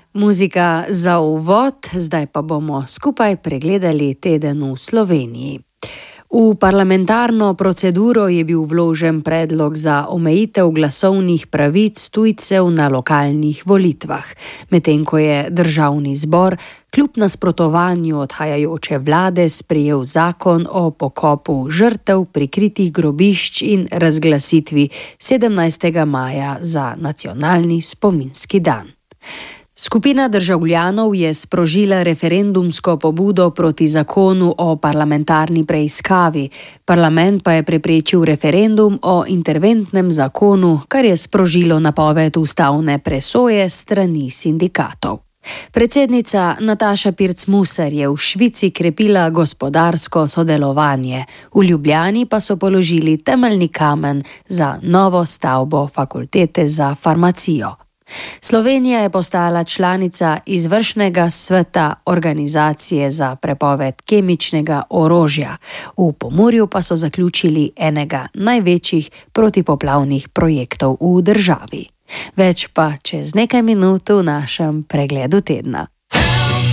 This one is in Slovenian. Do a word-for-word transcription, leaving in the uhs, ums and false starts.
Muzika za uvod, zdaj pa bomo skupaj pregledali teden v Sloveniji. V parlamentarno proceduro je bil vložen predlog za omejitev glasovnih pravic tujcev na lokalnih volitvah, medtem ko je državni zbor kljub nasprotovanju odhajajoče vlade sprejel zakon o pokopu žrtev prikritih grobišč in razglasitvi sedemnajstega maja za nacionalni spominski dan. Skupina državljanov je sprožila referendumsko pobudo proti zakonu o parlamentarni preiskavi, parlament pa je preprečil referendum o interventnem zakonu, kar je sprožilo napoved ustavne presoje strani sindikatov. Predsednica Nataša Pirc Musar je v Švici krepila gospodarsko sodelovanje, v Ljubljani pa so položili temeljni kamen za novo stavbo fakultete za farmacijo. Slovenija je postala članica izvršnega sveta Organizacije za prepoved kemičnega orožja. V Pomurju pa so zaključili enega največjih protipoplavnih projektov v državi. Več pa čez nekaj minut v našem pregledu tedna.